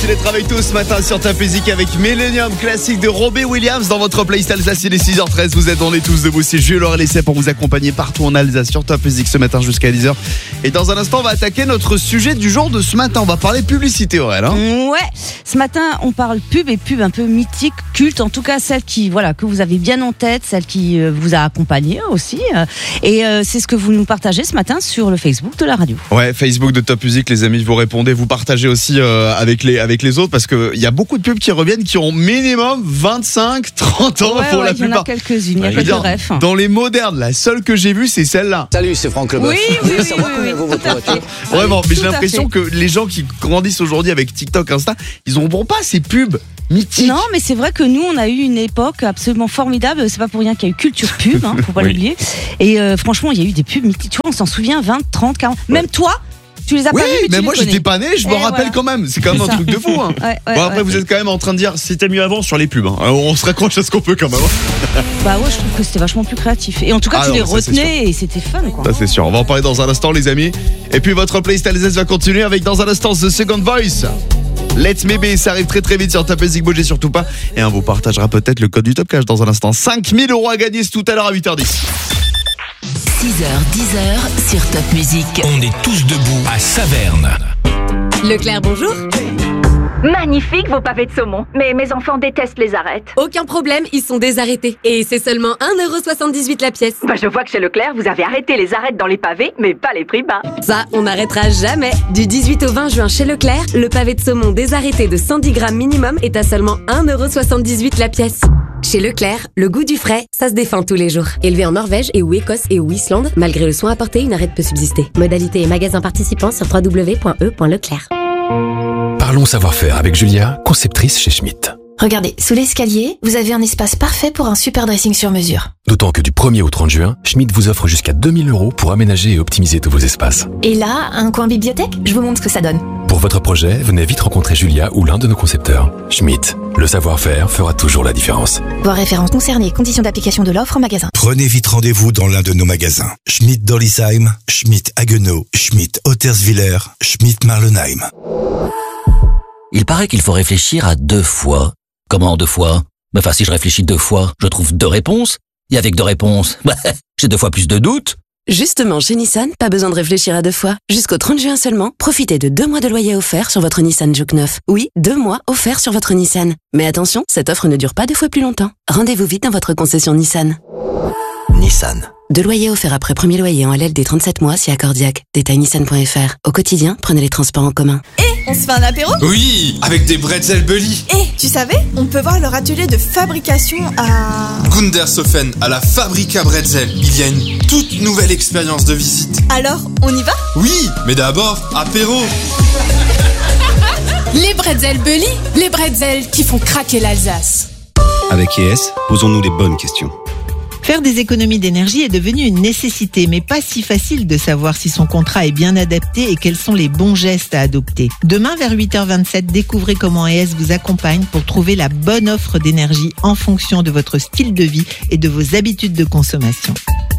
Merci d'être avec tous ce matin sur Top Music avec Millennium, classique de Robbie Williams dans votre playlist Alsace. Il est 6h13, vous êtes dans les tous debout. C'est Jules Laurel Essay pour vous accompagner partout en Alsace sur Top Music ce matin jusqu'à 10h. Et dans un instant, on va attaquer notre sujet du jour de ce matin. On va parler publicité, Aurel. Ouais, ce matin, on parle pub et pub un peu mythique, culte, en tout cas celle qui, que vous avez bien en tête, celle qui vous a accompagné aussi. Et c'est ce que vous nous partagez ce matin sur le Facebook de la radio. Ouais, Facebook de Top Music, les amis, vous répondez, vous partagez aussi avec les autres parce qu'il y a beaucoup de pubs qui reviennent qui ont minimum 25, 30 ans pour la plupart. Il y en a quelques-unes, il y a quelques refs. Dans les modernes, la seule que j'ai vue, c'est celle-là. Salut, c'est Franck Leboeuf. Oui, savoir combien vaut votre voiture. Vraiment, mais j'ai l'impression que les gens qui grandissent aujourd'hui avec TikTok, Insta, ils n'auront pas ces pubs mythiques. Non, mais c'est vrai que nous, on a eu une époque absolument formidable. C'est pas pour rien qu'il y a eu culture pub, faut pas l'oublier. Et franchement, il y a eu des pubs mythiques. Tu vois, on s'en souvient, 20, 30, 40. Même toi, tu les as pas vus, mais moi j'étais pas né, je me rappelle quand même. C'est quand même un truc de fou. Après, vous êtes quand même en train de dire c'était mieux avant sur les pubs. Alors, on se raccroche à ce qu'on peut quand même. Bah ouais, je trouve que c'était vachement plus créatif. Et en tout cas, tu les retenais et c'était fun, quoi. Ça, c'est sûr. On va en parler dans un instant, les amis. Et puis, votre playlist Alsace va continuer avec dans un instant The Second Voice. Let's Maybe, ça arrive très très vite sur Top Music, bougez surtout pas. Et on vous partagera peut-être le code du Top Cash dans un instant. 5 000 € à gagner, c'est tout à l'heure à 8h10. 6h, 10h sur Top Music. On est tous debout à Saverne. Leclerc, bonjour. Magnifique vos pavés de saumon, mais mes enfants détestent les arêtes. Aucun problème, ils sont désarrêtés. Et c'est seulement 1,78€ la pièce. Bah je vois que chez Leclerc, vous avez arrêté les arêtes dans les pavés, mais pas les prix bas. Ça, on n'arrêtera jamais. Du 18 au 20 juin chez Leclerc, le pavé de saumon désarrêté de 110 grammes minimum est à seulement 1,78€ la pièce. Chez Leclerc, le goût du frais, ça se défend tous les jours. Élevé en Norvège et ou Écosse et ou Islande, malgré le soin apporté, une arête peut subsister. Modalité et magasins participants sur www.e.leclerc. Parlons savoir-faire avec Julia, conceptrice chez Schmitt. Regardez, sous l'escalier, vous avez un espace parfait pour un super dressing sur mesure. D'autant que du 1er au 30 juin, Schmitt vous offre jusqu'à 2 000 € pour aménager et optimiser tous vos espaces. Et là, un coin bibliothèque, je vous montre ce que ça donne. Pour votre projet, venez vite rencontrer Julia ou l'un de nos concepteurs. Schmitt, le savoir-faire fera toujours la différence. Voir références concernées, conditions d'application de l'offre en magasin. Prenez vite rendez-vous dans l'un de nos magasins. Schmitt Dollisheim, Schmitt Haguenau, Schmitt Otterswiller, Schmitt Marlenheim. Il paraît qu'il faut réfléchir à 2 fois. Comment 2 fois? Enfin, si je réfléchis 2 fois, je trouve 2 réponses. Et avec 2 réponses, j'ai 2 fois plus de doutes. Justement, chez Nissan, pas besoin de réfléchir à 2 fois. Jusqu'au 30 juin seulement, profitez de 2 mois de loyer offert sur votre Nissan Juke 9. Oui, 2 mois offerts sur votre Nissan. Mais attention, cette offre ne dure pas 2 fois plus longtemps. Rendez-vous vite dans votre concession Nissan. Nissan. 2 loyers offerts après premier loyer en LL des 37 mois si accordiaque. Détail nissan.fr. Au quotidien, prenez les transports en commun. On se fait un apéro? Oui, avec des bretzels Bully. Tu savais? On peut voir leur atelier de fabrication à... Gundershofen, à la Fabrica Bretzel. Il y a une toute nouvelle expérience de visite. Alors, on y va? Oui, mais d'abord, apéro. Les bretzels Bully, les bretzels qui font craquer l'Alsace. Avec ES, posons-nous les bonnes questions. Faire des économies d'énergie est devenu une nécessité, mais pas si facile de savoir si son contrat est bien adapté et quels sont les bons gestes à adopter. Demain, vers 8h27, découvrez comment ES vous accompagne pour trouver la bonne offre d'énergie en fonction de votre style de vie et de vos habitudes de consommation.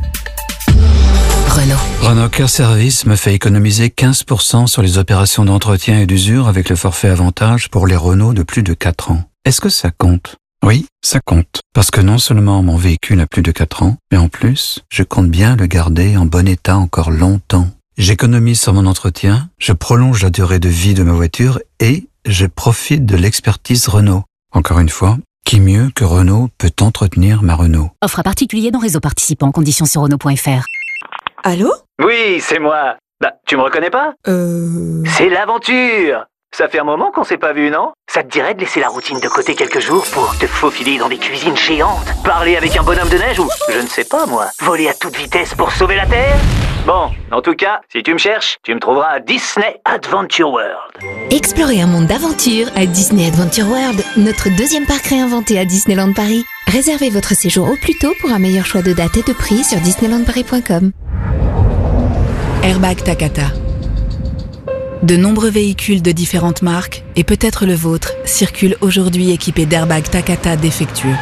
Renault Care Service me fait économiser 15% sur les opérations d'entretien et d'usure avec le forfait avantage pour les Renault de plus de 4 ans. Est-ce que ça compte ? Oui, ça compte. Parce que non seulement mon véhicule a plus de 4 ans, mais en plus, je compte bien le garder en bon état encore longtemps. J'économise sur mon entretien, je prolonge la durée de vie de ma voiture et je profite de l'expertise Renault. Encore une fois, qui mieux que Renault peut entretenir ma Renault ? Offre à particulier dans réseau participant, conditions sur Renault.fr. Allô? Oui, c'est moi. Bah, tu me reconnais pas? C'est l'aventure. Ça fait un moment qu'on s'est pas vu, non? Ça te dirait de laisser la routine de côté quelques jours pour te faufiler dans des cuisines géantes, parler avec un bonhomme de neige ou, je ne sais pas moi, voler à toute vitesse pour sauver la Terre? Bon, en tout cas, si tu me cherches, tu me trouveras à Disney Adventure World. Explorez un monde d'aventure à Disney Adventure World, notre 2e parc réinventé à Disneyland Paris. Réservez votre séjour au plus tôt pour un meilleur choix de date et de prix sur disneylandparis.com. Airbag Takata. De nombreux véhicules de différentes marques, et peut-être le vôtre, circulent aujourd'hui équipés d'airbags Takata défectueux.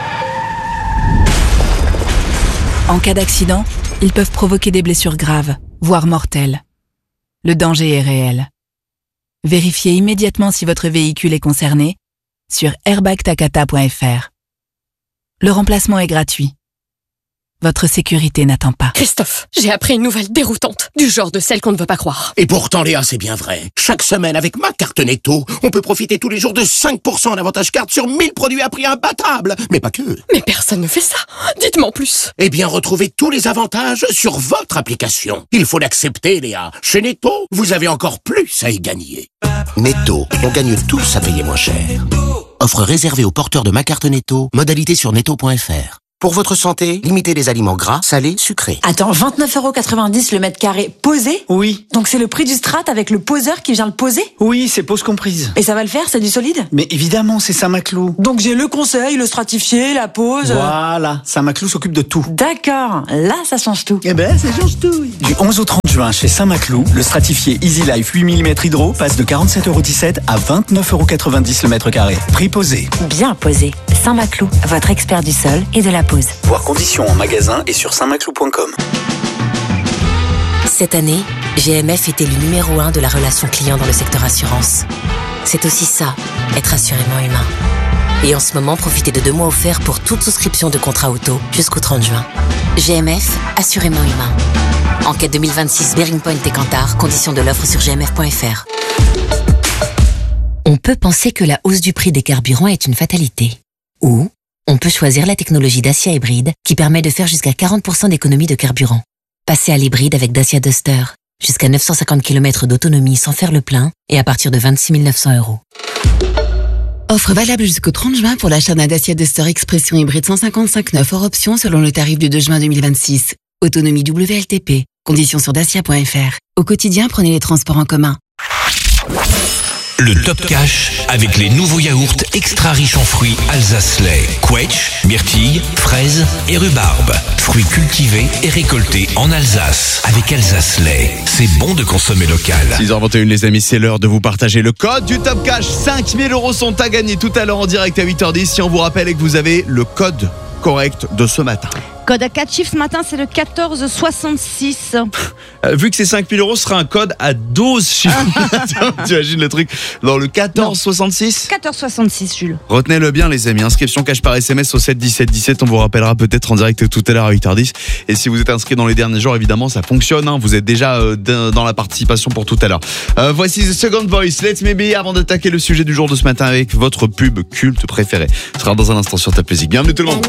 En cas d'accident, ils peuvent provoquer des blessures graves, voire mortelles. Le danger est réel. Vérifiez immédiatement si votre véhicule est concerné sur airbagtakata.fr. Le remplacement est gratuit. Votre sécurité n'attend pas. Christophe, j'ai appris une nouvelle déroutante, du genre de celle qu'on ne veut pas croire. Et pourtant, Léa, c'est bien vrai. Chaque semaine, avec ma carte Netto, on peut profiter tous les jours de 5% d'avantage carte sur 1000 produits à prix imbattable. Mais pas que. Mais personne ne fait ça. Dites-moi en plus. Eh bien, retrouvez tous les avantages sur votre application. Il faut l'accepter, Léa. Chez Netto, vous avez encore plus à y gagner. Netto, on gagne tous à payer moins cher. Offre réservée aux porteurs de ma carte Netto. Modalité sur netto.fr. Pour votre santé, limitez les aliments gras, salés, sucrés. Attends, 29,90€ le mètre carré posé ? Oui. Donc c'est le prix du strat avec le poseur qui vient le poser ? Oui, c'est pose comprise. Et ça va le faire, c'est du solide ? Mais évidemment, c'est Saint-Maclou. Donc j'ai le conseil, le stratifié, la pose... Voilà, Saint-Maclou s'occupe de tout. D'accord, là ça change tout. Eh ben, ça change tout. Du 11 au 30 juin, chez Saint-Maclou, le stratifié Easy Life 8 mm hydro passe de 47,17€ à 29,90€ le mètre carré. Prix posé. Bien posé. Saint-Maclou, votre expert du sol et de la pose. Voir conditions en magasin et sur saintmaclou.com. Cette année, GMF était le numéro 1 de la relation client dans le secteur assurance. C'est aussi ça, être assurément humain. Et en ce moment, profitez de 2 mois offerts pour toute souscription de contrat auto jusqu'au 30 juin. GMF, assurément humain. Enquête 2026, Bearing Point et Kantar, conditions de l'offre sur gmf.fr. On peut penser que la hausse du prix des carburants est une fatalité. Ou on peut choisir la technologie Dacia hybride qui permet de faire jusqu'à 40% d'économie de carburant. Passez à l'hybride avec Dacia Duster. Jusqu'à 950 km d'autonomie sans faire le plein et à partir de 26 900 €. Offre valable jusqu'au 30 juin pour l'achat d'un Dacia Duster Expression hybride 155/9 hors option selon le tarif du 2 juin 2026. Autonomie WLTP. Conditions sur dacia.fr. Au quotidien, prenez les transports en commun. Le Top Cash avec les nouveaux yaourts extra riches en fruits Alsace-Lait, Quetch, myrtille, fraises et rhubarbe. Fruits cultivés et récoltés en Alsace avec Alsace-Lait. C'est bon de consommer local. 6h21 les amis, c'est l'heure de vous partager le code du Top Cash. 5 000 € sont à gagner tout à l'heure en direct à 8h10 si on vous rappelle et que vous avez le code correct de ce matin. Code à 4 chiffres ce matin, c'est le 1466. Vu que c'est 5 000 €, ce sera un code à 12 chiffres. Tu imagines le truc dans le 1466 1466, Jules. Retenez-le bien les amis, inscription cash par SMS au 7 17 17. On vous rappellera peut-être en direct tout à l'heure à 8h10. Et si vous êtes inscrit dans les derniers jours, évidemment ça fonctionne, hein. Vous êtes déjà dans la participation pour tout à l'heure. Voici The Second Voice, Let Me Be, avant d'attaquer le sujet du jour de ce matin avec votre pub culte préférée. Ce sera dans un instant sur Top Music. Bienvenue tout le monde.